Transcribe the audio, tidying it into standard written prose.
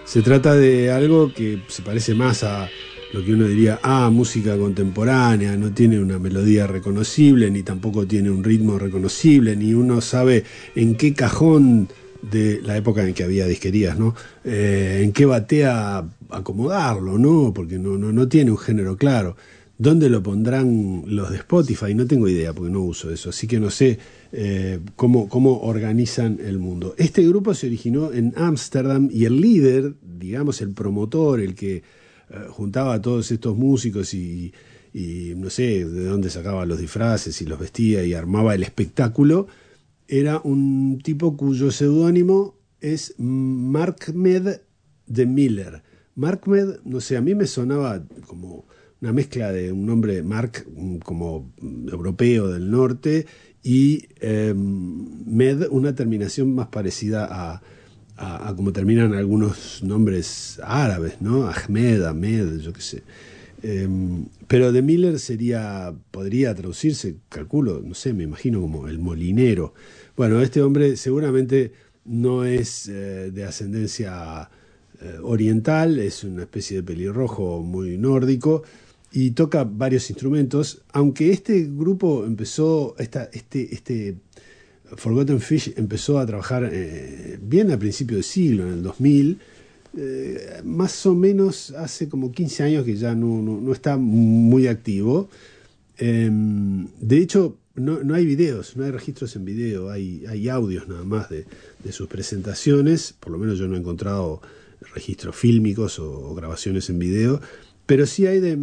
Se trata de algo que se parece más a lo que uno diría, música contemporánea, no tiene una melodía reconocible, ni tampoco tiene un ritmo reconocible, ni uno sabe en qué cajón de la época en que había disquerías, ¿no? En qué batea acomodarlo, ¿no? Porque no tiene un género claro. ¿Dónde lo pondrán los de Spotify? No tengo idea, porque no uso eso, así que no sé cómo organizan el mundo. Este grupo se originó en Ámsterdam y el líder, digamos el promotor, el que juntaba a todos estos músicos y no sé de dónde sacaba los disfraces y los vestía y armaba el espectáculo, era un tipo cuyo seudónimo es Markmed de Miller. Markmed, no sé, a mí me sonaba como una mezcla de un nombre Mark como europeo del norte y Med, una terminación más parecida a como terminan algunos nombres árabes, ¿no? Ahmed, yo qué sé. Pero de Miller podría traducirse, calculo, no sé, me imagino como el molinero. Bueno, este hombre seguramente no es de ascendencia oriental, es una especie de pelirrojo muy nórdico y toca varios instrumentos, aunque este grupo empezó, este Forgotten Fish empezó a trabajar bien a principios de siglo, en el 2000, más o menos hace como 15 años que ya no está muy activo. De hecho, no hay videos, no hay registros en video, hay audios nada más de sus presentaciones, por lo menos yo no he encontrado registros fílmicos o grabaciones en video, pero sí hay de